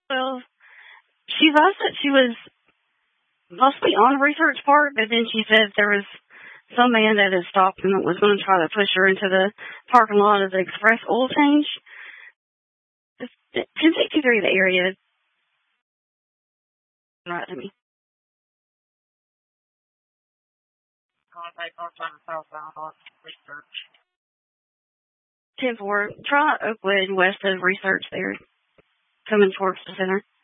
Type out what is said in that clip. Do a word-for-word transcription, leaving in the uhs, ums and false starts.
Well, she was that she was mostly on the research part, but then she said there was some man that had stopped and was going to try to push her into the parking lot of the express oil change. ten sixty-three, the area, right to me. ten four, try Oakwood west of research there, coming towards the center.